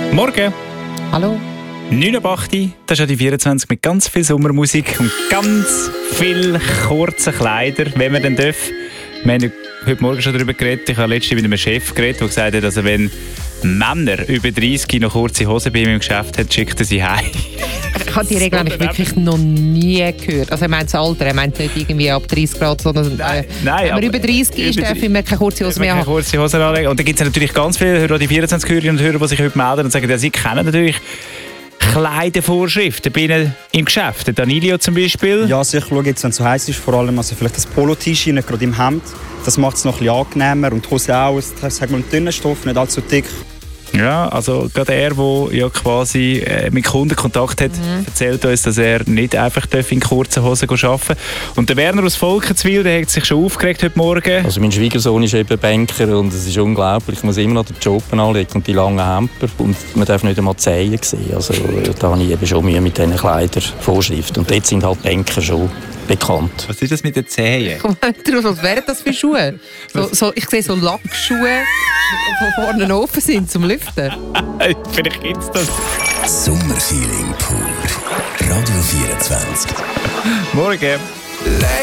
Morgen. Hallo. 9.08 das ist ja die 24 mit ganz viel Sommermusik und ganz viel kurzen Kleider, wenn man denn darf. Wir haben heute Morgen schon darüber geredet. Ich habe letztens mit einem Chef geredet, der gesagt hat, also wenn Männer über 30 noch kurze Hosen bei ihm im Geschäft haben, schickt er sie heim. Ich habe die Regel eigentlich wirklich noch nie gehört. Also er meint das Alter, er meint nicht irgendwie ab 30 Grad, sondern Nein, wenn man über 30 ist, darf man keine kurze Hose mehr haben. Kurze Hosen anlegen. Und dann gibt es natürlich ganz viele Hörer, die 24 Hörerinnen und Hörer, die sich heute melden und sagen, ja, sie kennen natürlich Kleidervorschriften bei Ihnen im Geschäft. Der Danilio zum Beispiel. Ja, also ich schaue jetzt, wenn es so heiß ist, vor allem also vielleicht das Polo-T-Shirt, nicht gerade im Hemd. Das macht es noch ein bisschen angenehmer und die Hose auch. Sagen wir, einen dünnen Stoff, nicht allzu dick. Ja, also gerade er, der ja quasi mit Kunden Kontakt hat, erzählt uns, dass er nicht einfach in kurzen Hosen arbeiten darf. Und der Werner aus Volkenswil, der hat sich schon aufgeregt heute Morgen. Also mein Schwiegersohn ist eben Banker und es ist unglaublich. Ich muss immer noch den Job anlegen und die langen Hemper. Und man darf nicht einmal die Zehen sehen. Also da habe ich eben schon Mühe mit diesen Kleidervorschriften. Und dort sind halt Banker schon bekannt. Was ist das mit den Zehen? Was wären das für Schuhe? Ich sehe so Lackschuhe, die vorne offen sind zum Lüften. Vielleicht gibt es das. Sommerfeeling pur. Radio 24. Morgen.